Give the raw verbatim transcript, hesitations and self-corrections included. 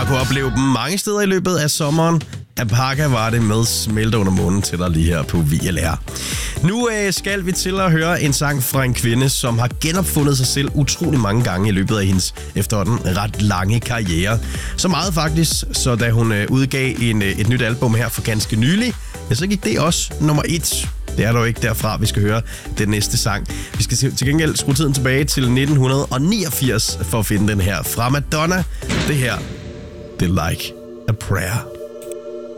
har kunnet opleve dem mange steder i løbet af sommeren. Apaka var det med Smelte under munden til dig lige her på V L R. Nu øh, skal vi til at høre en sang fra en kvinde, som har genopfundet sig selv utrolig mange gange i løbet af hendes efterhånden ret lange karriere. Så meget faktisk, så da hun øh, udgav en, øh, et nyt album her for ganske nylig, ja, så gik det også nummer et. Det er dog ikke derfra, vi skal høre den næste sang. Vi skal til gengæld skrue tiden tilbage til nitten niogfirs for at finde den her fra Madonna. Det her, det er Like a Prayer.